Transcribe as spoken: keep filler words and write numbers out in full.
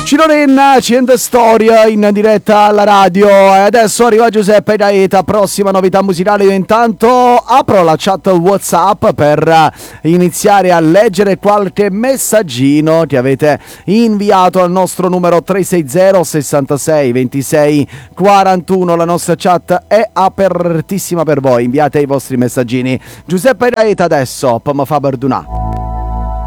Cilorin, Cient Storia in diretta alla radio. E adesso arriva Giuseppe Gaeta, prossima novità musicale. Io intanto apro la chat WhatsApp per iniziare a leggere qualche messaggino che avete inviato al nostro numero tre sei zero sessantasei ventisei quarantuno. La nostra chat è apertissima per voi, inviate i vostri messaggini. Giuseppe Gaeta adesso, Pama fa Berdunà.